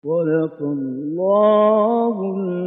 صدق الله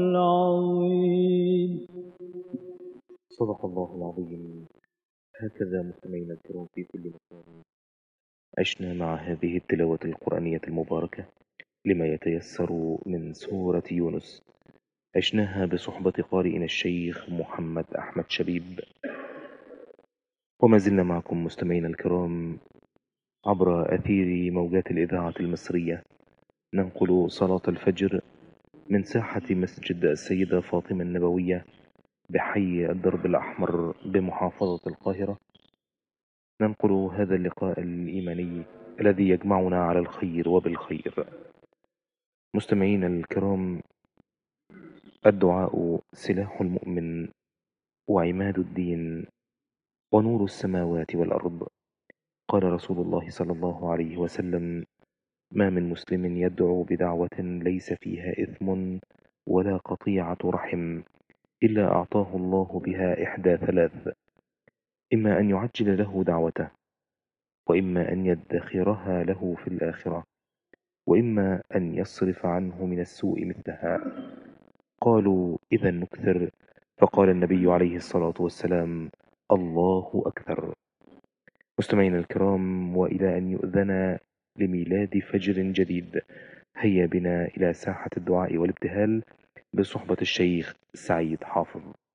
العظيم. صدق الله العظيم. هكذا مستمعينا الكرام في كل مكان عشنا مع هذه التلاوة القرآنية المباركة لما يتيسر من سورة يونس. عشناها بصحبة قارئنا الشيخ محمد أحمد شبيب، وما زلنا معكم مستمعينا الكرام عبر أثير موجات الإذاعة المصرية، ننقل صلاة الفجر من ساحة مسجد السيدة فاطمة النبوية بحي الدرب الأحمر بمحافظة القاهرة. ننقل هذا اللقاء الإيماني الذي يجمعنا على الخير وبالخير. مستمعينا الكرام، الدعاء سلاح المؤمن وعماد الدين ونور السماوات والأرض. قال رسول الله صلى الله عليه وسلم: ما من مسلم يدعو بدعوة ليس فيها إثم ولا قطيعة رحم إلا أعطاه الله بها إحدى ثلاث: إما أن يعجل له دعوته، وإما أن يدخرها له في الآخرة، وإما أن يصرف عنه من السوء مثلها. قالوا: إذا نكثر. فقال النبي عليه الصلاة والسلام: الله أكثر. مستمعينا الكرام، وإلى أن يؤذن لميلاد فجر جديد، هيا بنا إلى ساحة الدعاء والابتهال بصحبة الشيخ سعيد حافظ.